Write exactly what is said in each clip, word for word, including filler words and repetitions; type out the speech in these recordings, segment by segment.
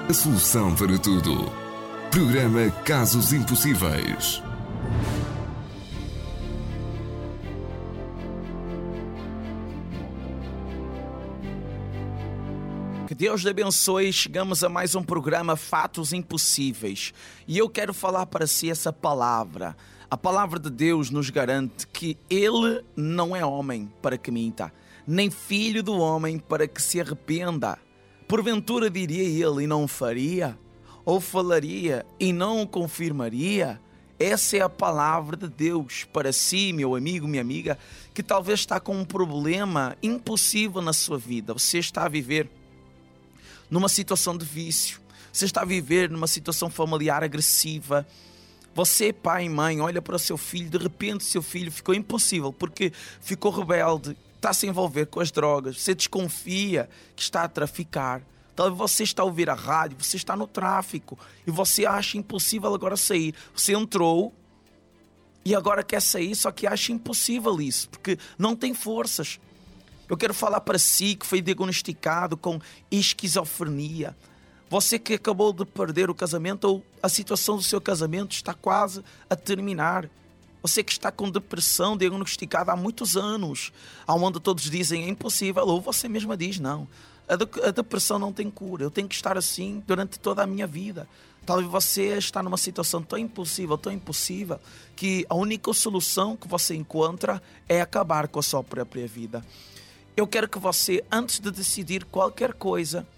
a solução para tudo. Programa Casos Impossíveis. Que Deus te abençoe. Chegamos a mais um programa Fatos Impossíveis. E eu quero falar para si essa palavra. A palavra de Deus nos garante que Ele não é homem para que minta, nem filho do homem para que se arrependa. Porventura diria Ele e não faria? Ou falaria e não o confirmaria? Essa é a palavra de Deus para si, meu amigo, minha amiga, que talvez está com um problema impossível na sua vida. Você está a viver numa situação de vício, você está a viver numa situação familiar agressiva. Você, pai e mãe, olha para o seu filho, de repente o seu filho ficou impossível porque ficou rebelde, está a se envolver com as drogas, você desconfia que está a traficar. Talvez você está a ouvir a rádio, você está no tráfico e você acha impossível agora sair. Você entrou e agora quer sair, só que acha impossível isso, porque não tem forças. Eu quero falar para si que foi diagnosticado com esquizofrenia. Você que acabou de perder o casamento ou a situação do seu casamento está quase a terminar. Você que está com depressão diagnosticada há muitos anos, onde todos dizem é impossível, ou você mesma diz não. A, de- a depressão não tem cura, eu tenho que estar assim durante toda a minha vida. Talvez você está numa situação tão impossível, tão impossível, que a única solução que você encontra é acabar com a sua própria vida. Eu quero que você, antes de decidir qualquer coisa,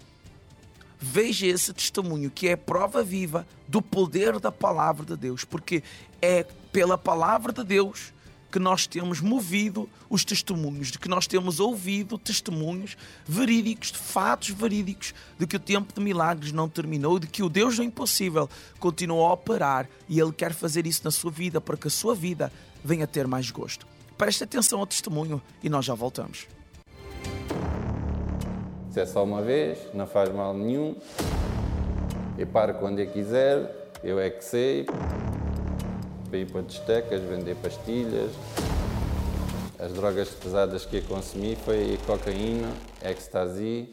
veja esse testemunho que é prova viva do poder da palavra de Deus, porque é pela palavra de Deus que nós temos movido os testemunhos, de que nós temos ouvido testemunhos verídicos, de fatos verídicos, de que o tempo de milagres não terminou, de que o Deus do impossível continua a operar e Ele quer fazer isso na sua vida para que a sua vida venha a ter mais gosto. Preste atenção ao testemunho e nós já voltamos. Se é só uma vez, não faz mal nenhum. Eu paro quando eu quiser, eu é que sei. Para ir para discotecas, vender pastilhas. As drogas pesadas que eu consumi foi cocaína, ecstasy.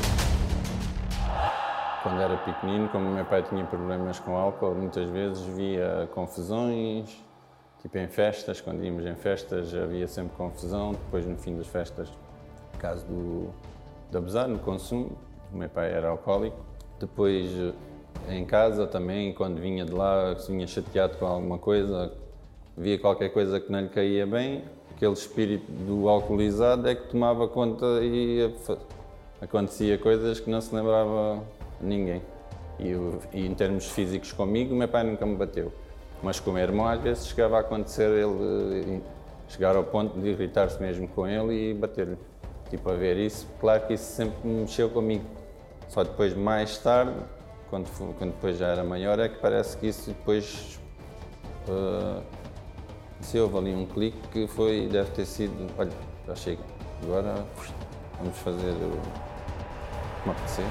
Quando era pequenino, como o meu pai tinha problemas com álcool, muitas vezes via confusões. Tipo em festas, quando íamos em festas havia sempre confusão. Depois, no fim das festas, por causa do... de abusar no consumo. O meu pai era alcoólico. Depois, em casa também, quando vinha de lá, se vinha chateado com alguma coisa, via qualquer coisa que não lhe caía bem, aquele espírito do alcoolizado é que tomava conta e acontecia coisas que não se lembrava a ninguém. E, eu, e em termos físicos comigo, o meu pai nunca me bateu. Mas com o meu irmão, às vezes chegava a acontecer ele chegar ao ponto de irritar-se mesmo com ele e bater-lhe. Tipo, a ver isso, claro que isso sempre mexeu comigo. Só depois, mais tarde, quando, quando depois já era maior, é que parece que isso depois... Uh, se houve ali um clique que foi, deve ter sido... Olha, já chega. Agora vamos fazer o... como acontecer.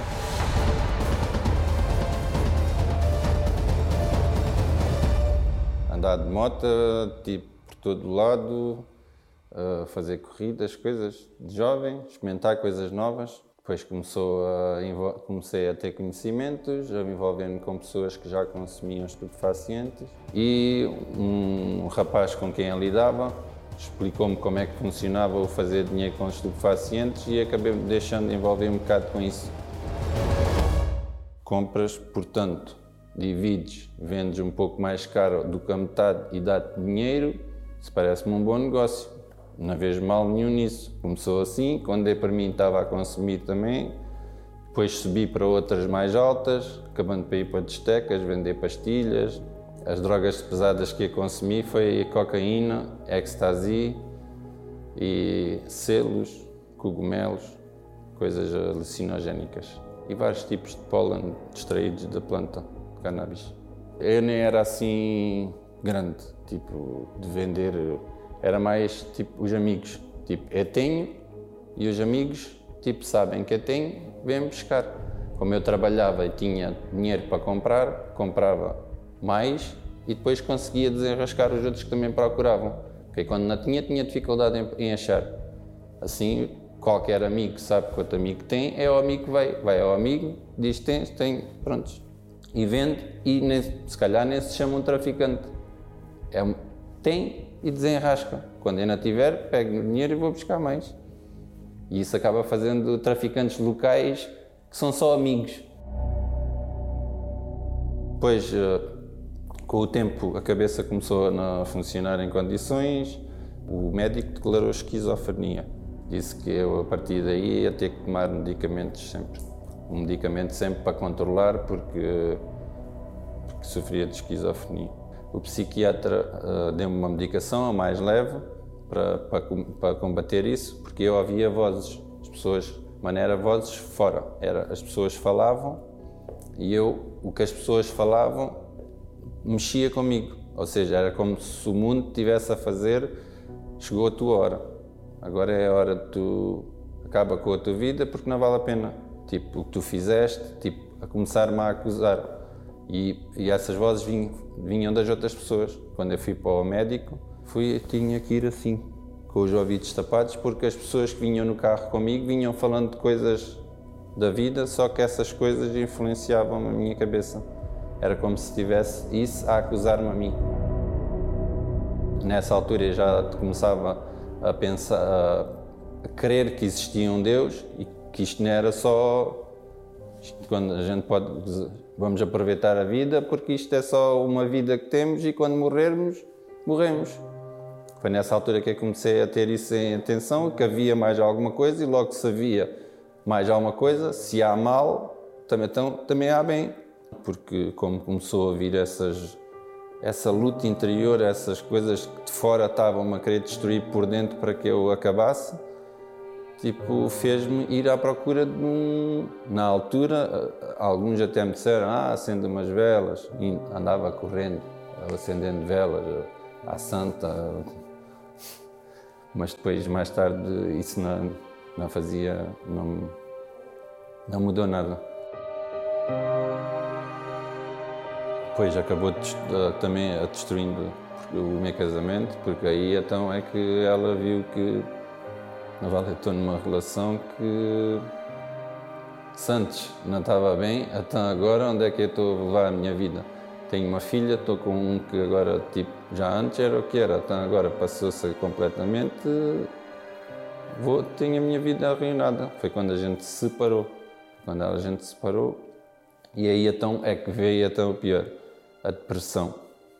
Andar de moto, tipo, por todo lado... Uh, fazer corridas, coisas de jovem, experimentar coisas novas. Depois começou a envol- comecei a ter conhecimentos, a me envolver-me com pessoas que já consumiam estupefacientes. E um rapaz com quem eu lidava explicou-me como é que funcionava o fazer dinheiro com estupefacientes e acabei me deixando de envolver um bocado com isso. Compras, portanto, divides, vendes um pouco mais caro do que a metade e dá-te dinheiro, isso parece-me um bom negócio. Não vejo mal nenhum nisso. Começou assim, quando eu para mim estava a consumir também, depois subi para outras mais altas, acabando para ir para discotecas, vender pastilhas. As drogas pesadas que eu consumi foi cocaína, ecstasy e selos, cogumelos, coisas alucinogénicas e vários tipos de pólen extraídos da planta de cannabis. Eu nem era assim grande, tipo, de vender. Era mais, tipo, os amigos. Tipo, eu tenho e os amigos, tipo, sabem que eu tenho, vêm buscar. Como eu trabalhava e tinha dinheiro para comprar, comprava mais e depois conseguia desenrascar os outros que também procuravam. Porque quando não tinha, tinha dificuldade em, em achar. Assim, qualquer amigo sabe que outro amigo tem, é o amigo que vai, vai ao amigo, diz tens, tem, prontos, e vende, e nem, se calhar nem se chama um traficante. É um, tem e desenrasca. Quando ainda tiver, pego o dinheiro e vou buscar mais. E isso acaba fazendo traficantes locais que são só amigos. Depois, com o tempo, a cabeça começou a não funcionar em condições. O médico declarou esquizofrenia. Disse que eu, a partir daí, ia ter que tomar medicamentos sempre. Um medicamento sempre para controlar, porque, porque sofria de esquizofrenia. O psiquiatra uh, deu-me uma medicação, a mais leve, para, para, para combater isso, porque eu ouvia vozes. As pessoas, mas não era vozes fora, era, as pessoas falavam e eu, o que as pessoas falavam, mexia comigo. Ou seja, era como se o mundo estivesse a fazer, chegou a tua hora. Agora é a hora de tu acaba com a tua vida porque não vale a pena. Tipo, o que tu fizeste, tipo, a começar-me a acusar. E, e essas vozes vinham, vinham das outras pessoas. Quando eu fui para o médico, fui, tinha que ir assim, com os ouvidos tapados, porque as pessoas que vinham no carro comigo vinham falando de coisas da vida, só que essas coisas influenciavam a minha cabeça. Era como se tivesse isso a acusar-me a mim. Nessa altura eu já começava a pensar, a crer que existia um Deus e que isto não era só quando a gente pode, vamos aproveitar a vida porque isto é só uma vida que temos e quando morrermos, morremos. Foi nessa altura que eu comecei a ter isso em atenção, que havia mais alguma coisa e logo se havia mais alguma coisa, se há mal, também, então, também há bem. Porque como começou a vir essas, essa luta interior, essas coisas que de fora estavam a querer destruir por dentro para que eu acabasse, tipo, fez-me ir à procura de um... Na altura, alguns até me disseram, ah, acende umas velas, e andava correndo, acendendo velas, à santa, mas depois, mais tarde, isso não, não fazia, não, não mudou nada. Depois acabou também a destruindo o meu casamento, porque aí então é que ela viu que não vale, estou numa relação que se antes não estava bem, então agora onde é que eu estou a levar a minha vida? Tenho uma filha, estou com um que agora, tipo, já antes era o que era, então agora passou-se completamente, vou, tenho a minha vida arruinada. Foi quando a gente se separou, quando a gente se separou, e aí então é que veio então o pior, a depressão.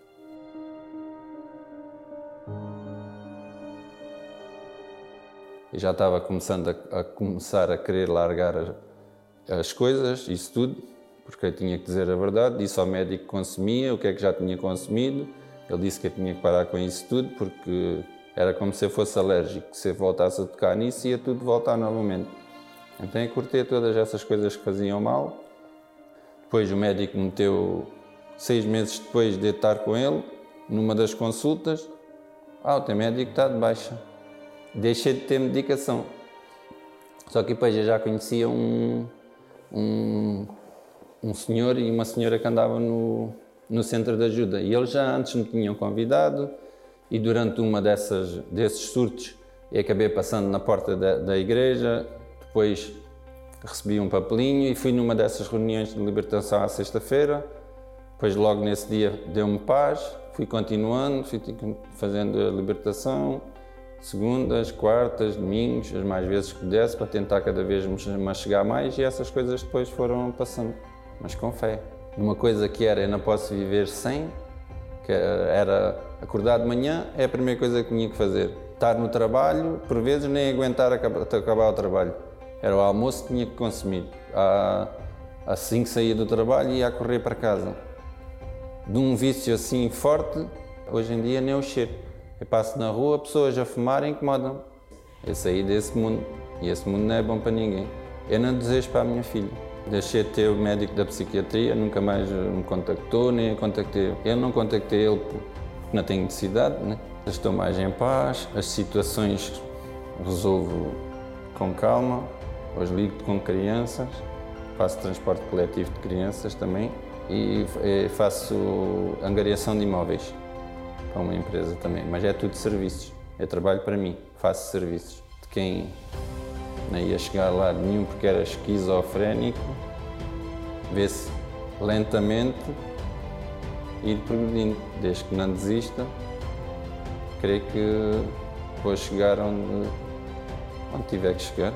Eu já estava começando a, a começar a querer largar as, as coisas, isso tudo, porque eu tinha que dizer a verdade, disse ao médico que consumia, o que é que já tinha consumido, ele disse que eu tinha que parar com isso tudo, porque era como se eu fosse alérgico, se eu voltasse a tocar nisso ia tudo voltar novamente. Então eu cortei todas essas coisas que faziam mal. Depois o médico meteu, seis meses depois de estar com ele, numa das consultas, ah, o teu médico está de baixa. Deixei de ter medicação. Só que depois eu já conhecia um, um, um senhor e uma senhora que andavam no, no centro de ajuda. E eles já antes me tinham convidado e durante uma dessas, desses surtos eu acabei passando na porta da, da igreja, depois recebi um papelinho e fui numa dessas reuniões de libertação à sexta-feira. Depois logo nesse dia deu-me paz, fui continuando, fui fazendo a libertação. Segundas, quartas, domingos, as mais vezes que pudesse, para tentar cada vez me chegar mais e essas coisas depois foram passando, mas com fé. Uma coisa que era, eu não posso viver sem, que era acordar de manhã, é a primeira coisa que tinha que fazer. Estar no trabalho, por vezes nem aguentar acabar, acabar o trabalho. Era o almoço que tinha que consumir. Assim que saía do trabalho ia a correr para casa. De um vício assim forte, hoje em dia nem o cheiro. Eu passo na rua, pessoas a fumar incomodam. Eu saí desse mundo e esse mundo não é bom para ninguém. Eu não desejo para a minha filha. Deixei de ter o médico da psiquiatria, nunca mais me contactou, nem eu contactei. Eu não contactei ele porque não tenho necessidade, né? Estou mais em paz, as situações resolvo com calma. Hoje ligo com crianças, faço transporte coletivo de crianças também e faço angariação de imóveis para uma empresa também, mas é tudo serviços. Eu trabalho para mim, faço serviços. De quem não ia chegar a lado nenhum porque era esquizofrénico, vê-se lentamente ir progredindo, desde que não desista, creio que vou chegar onde, onde tiver que chegar.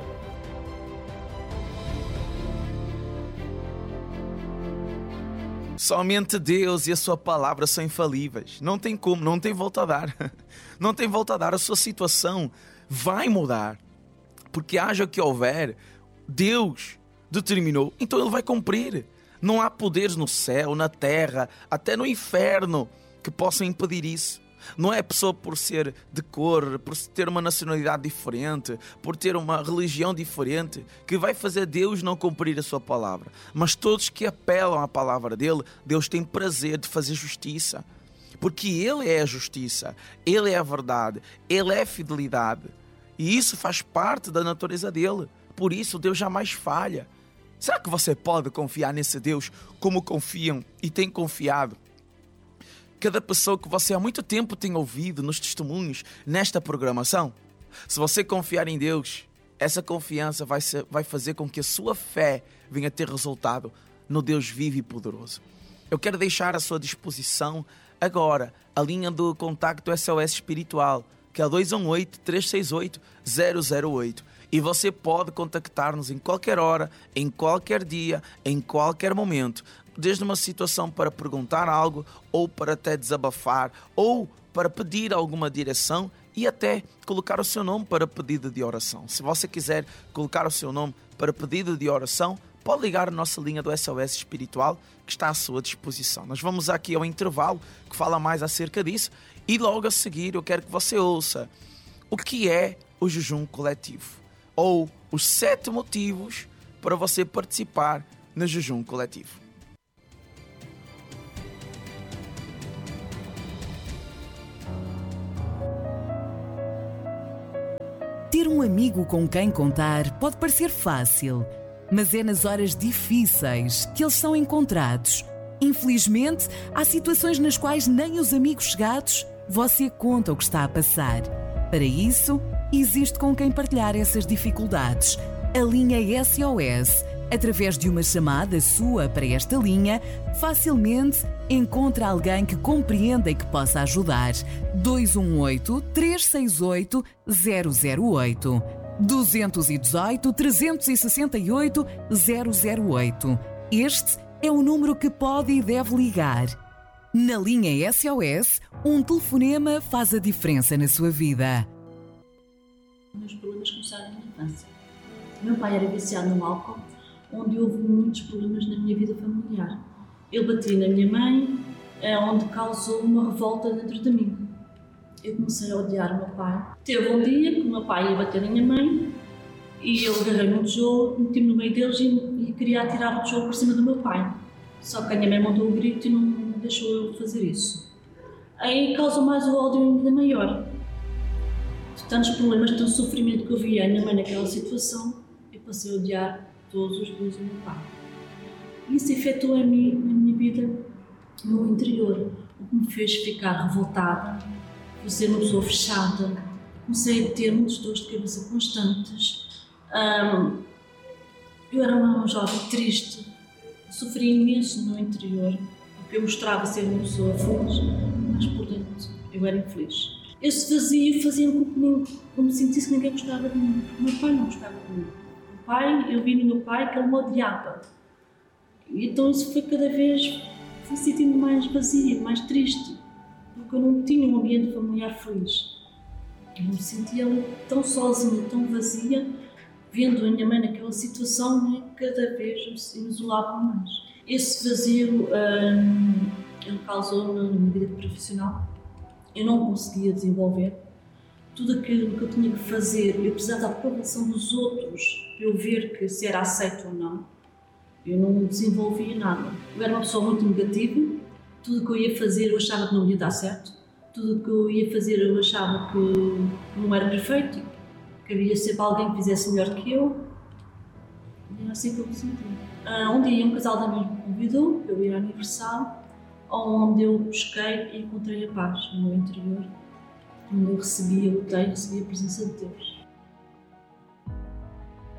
Somente Deus e a sua palavra são infalíveis. Não tem como, não tem volta a dar. Não tem volta a dar. A sua situação vai mudar. Porque haja o que houver, Deus determinou, então Ele vai cumprir. Não há poderes no céu, na terra, até no inferno que possam impedir isso. Não é a pessoa por ser de cor, por ter uma nacionalidade diferente, por ter uma religião diferente, que vai fazer Deus não cumprir a sua palavra. Mas todos que apelam à palavra dele, Deus tem prazer de fazer justiça. Porque Ele é a justiça, Ele é a verdade, Ele é a fidelidade. E isso faz parte da natureza dele. Por isso Deus jamais falha. Será que você pode confiar nesse Deus como confiam e tem confiado cada pessoa que você há muito tempo tem ouvido nos testemunhos nesta programação? Se você confiar em Deus, essa confiança vai, ser, vai fazer com que a sua fé venha ter resultado no Deus vivo e poderoso. Eu quero deixar à sua disposição agora a linha do contacto S O S Espiritual, que é dois um oito, três seis oito, zero zero oito. E você pode contactar-nos em qualquer hora, em qualquer dia, em qualquer momento. Desde uma situação para perguntar algo, ou para até desabafar, ou para pedir alguma direção e até colocar o seu nome para pedido de oração. Se você quiser colocar o seu nome para pedido de oração, pode ligar a nossa linha do S O S Espiritual, que está à sua disposição. Nós vamos aqui ao intervalo, que fala mais acerca disso, e logo a seguir eu quero que você ouça o que é o jejum coletivo, ou os sete motivos para você participar no jejum coletivo. Ter um amigo com quem contar pode parecer fácil, mas é nas horas difíceis que eles são encontrados. Infelizmente, há situações nas quais nem os amigos chegados você conta o que está a passar. Para isso, existe com quem partilhar essas dificuldades. A linha S O S, através de uma chamada sua para esta linha, facilmente encontra alguém que compreenda e que possa ajudar. dois um oito, três seis oito, zero zero oito. dois um oito, três seis oito, zero zero oito. Este é o número que pode e deve ligar. Na linha S O S, um telefonema faz a diferença na sua vida. Os meus problemas começaram na infância. O meu pai era viciado no álcool, onde houve muitos problemas na minha vida familiar. Ele batia na minha mãe, onde causou uma revolta dentro de mim. Eu comecei a odiar o meu pai. Teve um dia que o meu pai ia bater na minha mãe e eu agarrei-me um tijolo, meti-me no meio deles e, e queria atirar o tijolo por cima do meu pai. Só que a minha mãe montou o grito e não deixou eu fazer isso. Aí causou mais o ódio ainda maior. De tantos problemas, de tanto sofrimento que eu via a minha mãe naquela situação, eu passei a odiar todos os dias o meu pai. Isso efetuou em mim, na minha vida, no meu interior, o que me fez ficar revoltada, por ser uma pessoa fechada, comecei a ter muitos dores de cabeça constantes. Um, eu era uma jovem triste, sofri imenso no meu interior, porque eu mostrava ser uma pessoa feliz, mas por dentro eu era infeliz. Esse vazio fazia-me com que eu me sentisse que ninguém gostava de mim. O meu pai não gostava de mim. O pai, eu vi no meu pai que ele me odiava. Então isso foi cada vez, fui sentindo mais vazia, mais triste, porque eu não tinha um ambiente familiar feliz. Eu me sentia tão sozinha, tão vazia, vendo a minha mãe naquela situação, né, cada vez me isolava mais. Esse vazio hum, ele causou na minha vida profissional. Eu não conseguia desenvolver tudo aquilo que eu tinha que fazer. Eu precisava da aprovação dos outros para eu ver que se era aceito ou não. Eu não desenvolvia nada. Eu era uma pessoa muito negativa. Tudo o que eu ia fazer eu achava que não ia dar certo. Tudo o que eu ia fazer eu achava que não era perfeito, que havia sempre alguém que fizesse melhor que eu. E era assim que eu me sentia. Um dia um casal de amigos me convidou para eu ir ao aniversário, onde eu busquei e encontrei a paz no meu interior, onde eu recebi a luta e recebi a presença de Deus.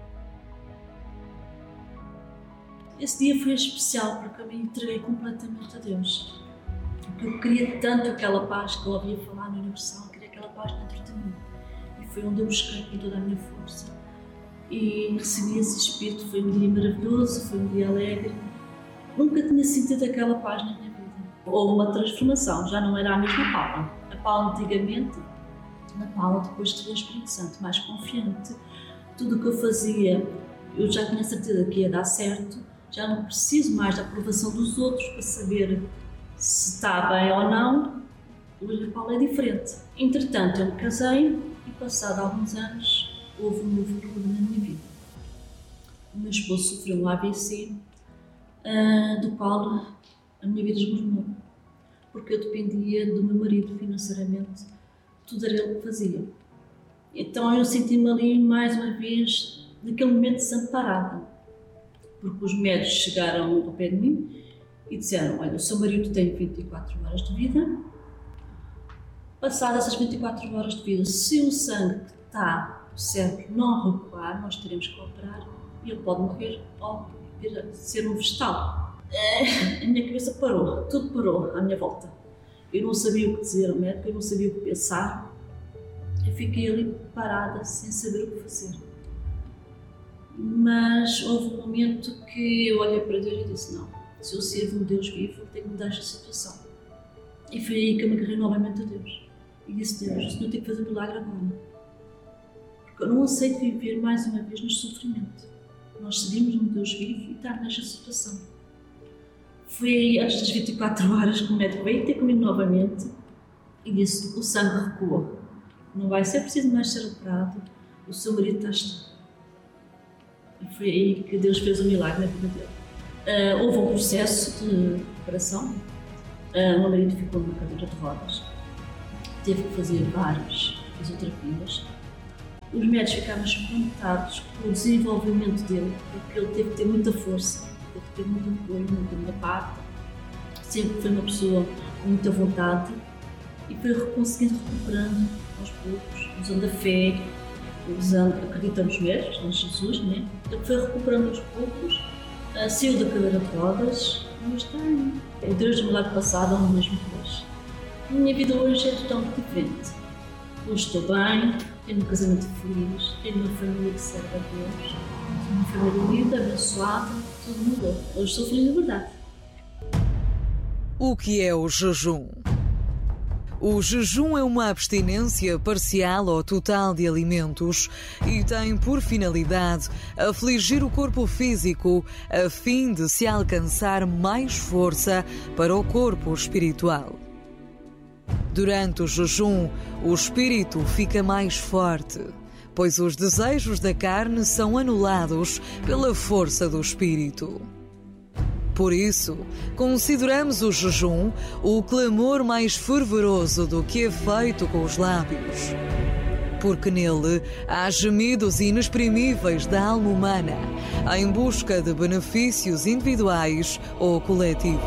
Esse dia foi especial porque eu me entreguei completamente a Deus. Porque eu queria tanto aquela paz que eu ouvia falar no Universal, eu queria aquela paz dentro de mim. E foi onde eu busquei com toda a minha força. E recebi esse Espírito, foi um dia maravilhoso, foi um dia alegre. Nunca tinha sentido aquela paz na minha vida. Houve uma transformação, já não era a mesma Paula. A Paula antigamente, na Paula depois de ter o Espírito Santo, mais confiante. Tudo o que eu fazia, eu já tinha certeza que ia dar certo. Já não preciso mais da aprovação dos outros para saber se está bem ou não. Hoje a Paula é diferente. Entretanto, eu me casei e, passado alguns anos, houve um novo problema na minha vida. O meu esposo sofreu um A V C, uh, do qual a minha vida esgornou, porque eu dependia do meu marido financeiramente, tudo era ele que fazia. Então eu senti-me ali, mais uma vez, naquele momento desamparada, porque os médicos chegaram ao pé de mim e disseram: olha, o seu marido tem vinte e quatro horas de vida, passadas essas vinte e quatro horas de vida, se o sangue que está no cérebro não recuar, nós teremos que operar e ele pode morrer ou vir a ser um vegetal. A minha cabeça parou, tudo parou à minha volta. Eu não sabia o que dizer ao médico, eu não sabia o que pensar. Eu fiquei ali parada, sem saber o que fazer. Mas houve um momento que eu olhei para Deus e disse: não, se eu sirvo um Deus vivo, eu tenho que mudar esta situação. E foi aí que eu me agarrei novamente a Deus. E disse: Deus, o Senhor tem que fazer um milagre agora. Porque eu não aceito viver mais uma vez no sofrimento. Nós servimos um Deus vivo e estar nesta situação. Foi aí, antes das vinte e quatro horas, que o médico veio ter comigo novamente e disse: o sangue recuou. Não vai ser preciso mais ser operado, o seu marido está estável. E foi aí que Deus fez um milagre na vida dele. Uh, houve um processo de operação. Uh, o meu marido ficou numa cadeira de rodas. Teve que fazer várias fisioterapias. Os médicos ficaram espantados com o desenvolvimento dele, porque ele teve que ter muita força, teve que ter muito apoio, muita minha parte. Sempre foi uma pessoa com muita vontade e foi conseguindo recuperando aos poucos, usando a fé, usando, acreditamos mesmo em Jesus, né? Ele foi recuperando aos poucos, uh, saiu da cadeira de rodas e está aí. O Deus do milagre passado é o mesmo que hoje. A minha vida hoje é totalmente diferente. Hoje estou bem, tenho um casamento feliz, tenho uma família que serve a Deus, tenho uma família linda, abençoada, tudo mudou. Hoje estou feliz de verdade. O que é o jejum? O jejum é uma abstinência parcial ou total de alimentos e tem por finalidade afligir o corpo físico a fim de se alcançar mais força para o corpo espiritual. Durante o jejum, o espírito fica mais forte, pois os desejos da carne são anulados pela força do espírito. Por isso, consideramos o jejum o clamor mais fervoroso do que é feito com os lábios. Porque nele há gemidos inexprimíveis da alma humana, em busca de benefícios individuais ou coletivos.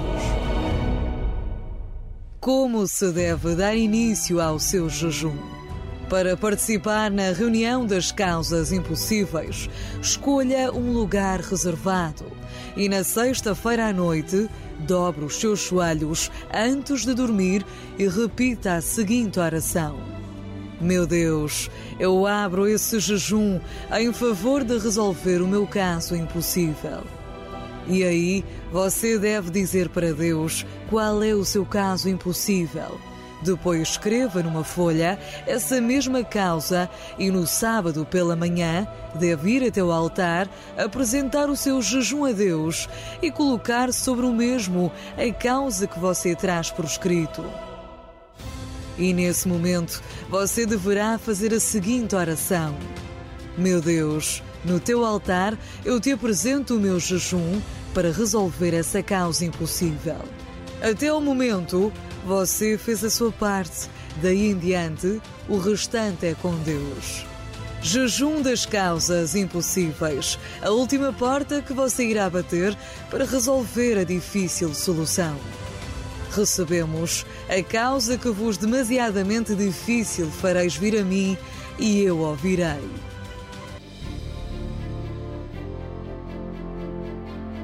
Como se deve dar início ao seu jejum? Para participar na reunião das causas impossíveis, escolha um lugar reservado e na sexta-feira à noite, dobre os seus joelhos antes de dormir e repita a seguinte oração: Meu Deus, eu abro esse jejum em favor de resolver o meu caso impossível. E aí, você deve dizer para Deus qual é o seu caso impossível. Depois escreva numa folha essa mesma causa e no sábado pela manhã deve ir até o altar, apresentar o seu jejum a Deus e colocar sobre o mesmo a causa que você traz por escrito. E nesse momento você deverá fazer a seguinte oração: Meu Deus, no teu altar eu te apresento o meu jejum para resolver essa causa impossível. Até o momento, você fez a sua parte, daí em diante, o restante é com Deus. Jejum das causas impossíveis, a última porta que você irá bater para resolver a difícil solução. Recebemos a causa que vos demasiadamente difícil fareis vir a mim e eu ouvirei.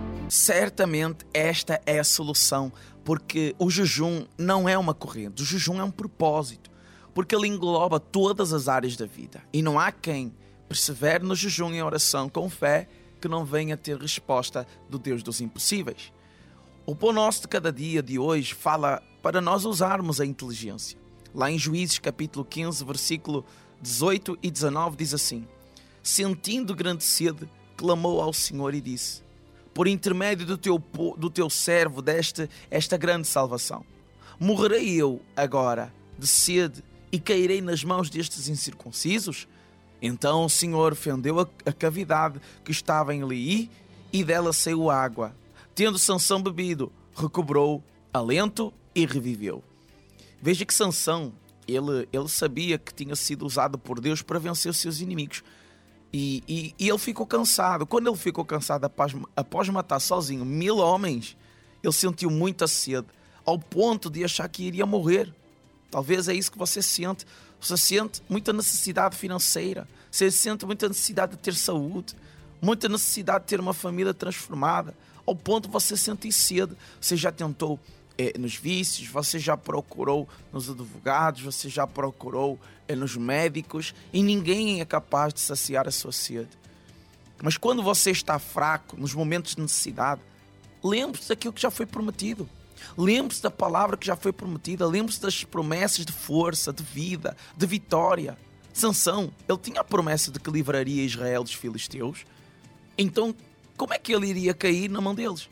certamente esta é a solução, porque o jejum não é uma corrente, o jejum é um propósito, porque ele engloba todas as áreas da vida. E não há quem persevere no jejum e oração com fé que não venha ter resposta do Deus dos impossíveis. O Pão Nosso de cada dia de hoje fala para nós usarmos a inteligência. Lá em Juízes capítulo quinze, versículo dezoito e dezenove diz assim: sentindo grande sede, clamou ao Senhor e disse: por intermédio do teu, do teu servo deste esta grande salvação, morrerei eu agora de sede e cairei nas mãos destes incircuncisos? Então o Senhor fendeu a, a cavidade que estava em Eli e dela saiu água. Tendo Sansão bebido, recobrou alento e reviveu. Veja que Sansão, ele, ele sabia que tinha sido usado por Deus para vencer os seus inimigos. E, e, e ele ficou cansado. Quando ele ficou cansado após, após matar sozinho mil homens, ele sentiu muita sede, ao ponto de achar que iria morrer. Talvez é isso que você sente. Você sente muita necessidade financeira, você sente muita necessidade de ter saúde, muita necessidade de ter uma família transformada, ao ponto de você sentir sede. Você já tentou eh, nos vícios, você já procurou nos advogados, você já procurou eh, nos médicos, e ninguém é capaz de saciar a sua sede. Mas quando você está fraco, nos momentos de necessidade, lembre-se daquilo que já foi prometido. Lembre-se da palavra que já foi prometida. Lembre-se das promessas de força, de vida, de vitória. Sansão, ele tinha a promessa de que livraria Israel dos filisteus. Então, como é que ele iria cair na mão deles?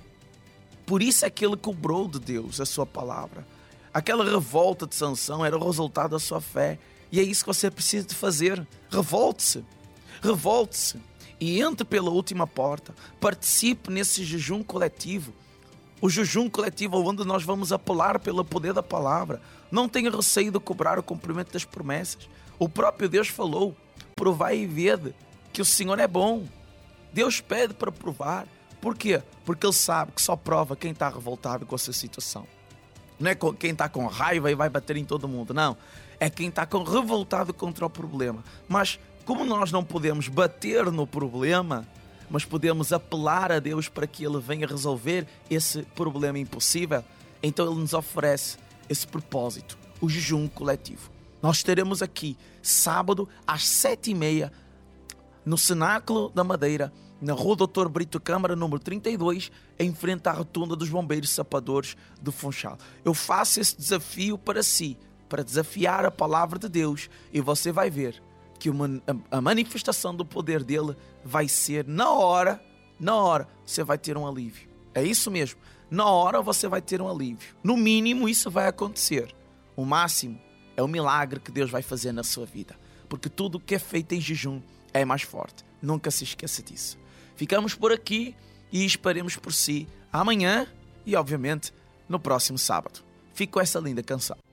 Por isso é que ele cobrou de Deus a sua palavra. Aquela revolta de Sansão era o resultado da sua fé. E é isso que você precisa de fazer. Revolte-se. Revolte-se. E entre pela última porta. Participe nesse jejum coletivo. O jejum coletivo onde nós vamos apelar pelo poder da palavra. Não tenha receio de cobrar o cumprimento das promessas. O próprio Deus falou: provai e vede que o Senhor é bom. Deus pede para provar. Por quê? Porque Ele sabe que só prova quem está revoltado com a sua situação. Não é quem está com raiva e vai bater em todo mundo, não. É quem está com revoltado contra o problema. Mas como nós não podemos bater no problema, mas podemos apelar a Deus para que Ele venha resolver esse problema impossível, então Ele nos oferece esse propósito, o jejum coletivo. Nós estaremos aqui sábado às sete e meia no Cenáculo da Madeira, na Rua doutor Brito Câmara, número trinta e dois, em frente à rotunda dos Bombeiros Sapadores do Funchal. Eu faço esse desafio para si, para desafiar a palavra de Deus, e você vai ver que uma, a manifestação do poder dele vai ser na hora, na hora você vai ter um alívio. É isso mesmo, na hora você vai ter um alívio. No mínimo isso vai acontecer. O máximo é o milagre que Deus vai fazer na sua vida, porque tudo que é feito em jejum é mais forte. Nunca se esqueça disso. Ficamos por aqui e esperemos por si amanhã e, obviamente, no próximo sábado. Fique com essa linda canção.